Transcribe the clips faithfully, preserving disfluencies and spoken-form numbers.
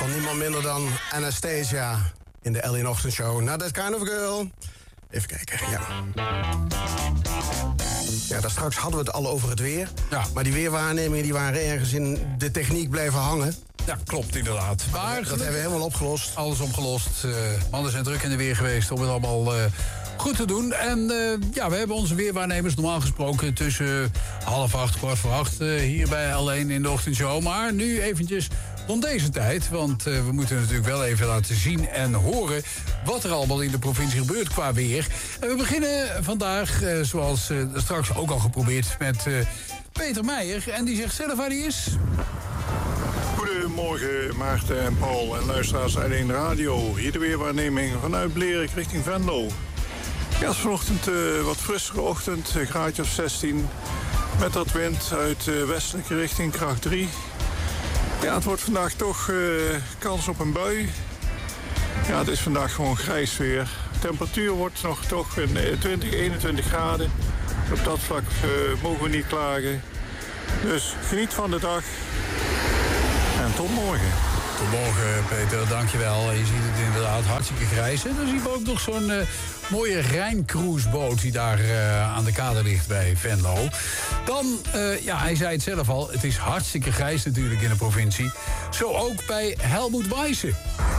Van niemand minder dan Anastasia in de Ellie Ochtendshow. Not that kind of girl. Even kijken, ja. Ja, daar straks hadden we het al over het weer. Ja. Maar die weerwaarnemingen die waren ergens in de techniek blijven hangen. Ja, klopt inderdaad. Maar dat hebben we helemaal opgelost. Alles opgelost. Uh, mannen zijn druk in de weer geweest om het allemaal uh, goed te doen. En uh, ja, we hebben onze weerwaarnemers normaal gesproken tussen half acht, kwart voor acht... Uh, hier bij Alleen in de Ochtendshow. Maar nu eventjes rond deze tijd. Want uh, we moeten natuurlijk wel even laten zien en horen wat er allemaal in de provincie gebeurt qua weer. En we beginnen vandaag, uh, zoals uh, straks ook al geprobeerd, met uh, Peter Meijer. En die zegt zelf waar hij is. Goedemorgen Maarten en Paul en luisteraars uit één Radio. Hier de weerwaarneming vanuit Blerik richting Venlo. Ja, het is vanochtend een uh, wat frissere ochtend, een graadje of zestien. Met dat wind uit uh, westelijke richting, kracht drie. Ja, het wordt vandaag toch uh, kans op een bui. Ja, het is vandaag gewoon grijs weer. De temperatuur wordt nog toch een twintig, eenentwintig graden. Op dat vlak uh, mogen we niet klagen. Dus geniet van de dag. En tot morgen. Tot morgen, Peter. Dankjewel. Je ziet het inderdaad hartstikke grijs. En dan zien we ook nog zo'n uh, mooie Rijncruiseboot die daar uh, aan de kade ligt bij Venlo. Dan, uh, ja, hij zei het zelf al, het is hartstikke grijs natuurlijk in de provincie. Zo ook bij Helmoet Wijssen.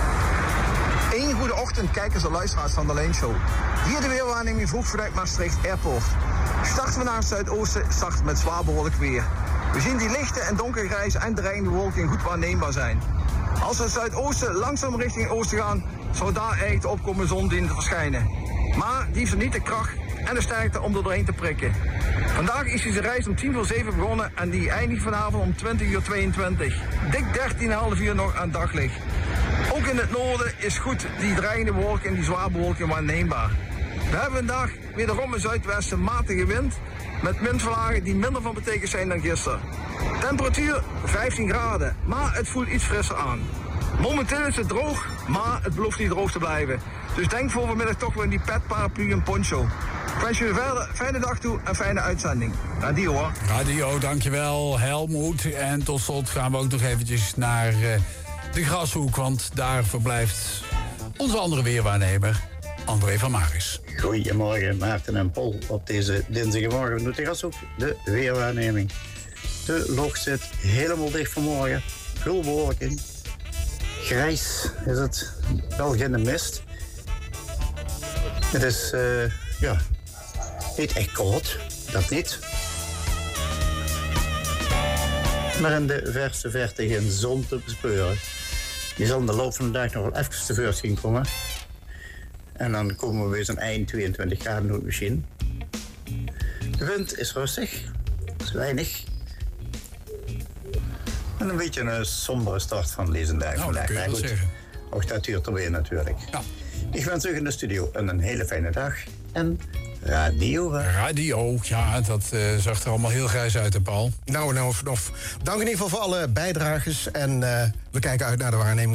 Een goede ochtend, kijkers en luisteraars van de Alleen Show. Hier de weerwaarneming vroeg vanuit Maastricht Airport. Starten we naar het zuidoosten, starten met zwaar behoorlijk weer. We zien die lichte en donkergrijze en dreigende wolken goed waarneembaar zijn. Als we het zuidoosten langzaam richting oosten gaan, zou daar eigenlijk de opkomende zon dienen te verschijnen. Maar die heeft er niet de kracht en de sterkte om er doorheen te prikken. Vandaag is deze reis om tien voor zeven begonnen en die eindigt vanavond om twintig uur tweeëntwintig. Dik dertien komma vijf uur nog aan daglicht. Ook in het noorden is goed die dreigende wolken en die zware bewolking waarneembaar. We hebben vandaag wederom een zuidwesten matige wind met windverlagen die minder van betekenis zijn dan gisteren. Temperatuur vijftien graden, maar het voelt iets frisser aan. Momenteel is het droog, maar het belooft niet droog te blijven. Dus denk voor vanmiddag toch weer in die pet, paraplu en poncho. Ik wens jullie verder fijne dag toe en fijne uitzending. Radio hoor. Radio, dankjewel Helmoet. En tot slot gaan we ook nog eventjes naar uh, de Grashoek, want daar verblijft onze andere weerwaarnemer, André van Maris. Goedemorgen Maarten en Paul op deze dinsdagmorgen. Doet de Grashoek de weerwaarneming. De log zit helemaal dicht vanmorgen. Veel bewolking. Grijs is het. Wel geen mist. Het is uh, ja, niet echt koud. Dat niet. Maar in de verste verte geen zon te bespeuren. Die zal in de loop van de dag nog wel even tevoorschijn komen. En dan komen we weer zo'n eind tweeëntwintig graden door de machine. De wind is rustig. Dat is weinig. En een beetje een sombere start van deze dag nou, vandaag. Dat kun je wel zeggen. Ook dat duurt er weer natuurlijk. Ja. Ik wens u in de studio een hele fijne dag. En radio. Radio, ja, dat uh, zag er allemaal heel grijs uit, hè, Paul. Nou, nou, of, of. Dank in ieder geval voor alle bijdragers. En uh, we kijken uit naar de waarneming.